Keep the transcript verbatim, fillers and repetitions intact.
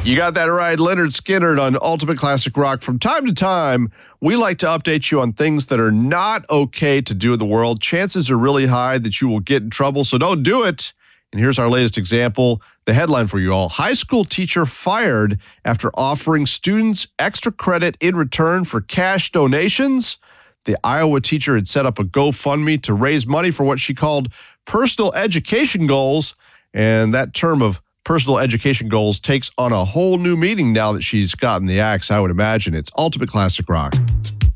You got that right. Leonard Skinner on Ultimate Classic Rock. From time to time, we like to update you on things that are not okay to do in the world. Chances are really high that you will get in trouble, so don't do it. And here's our latest example. The headline for you all. High school teacher fired after offering students extra credit in return for cash donations. The Iowa teacher had set up a GoFundMe to raise money for what she called personal education goals. And that term of personal education goals takes on a whole new meaning now that she's gotten the axe, I would imagine. It's Ultimate Classic Rock.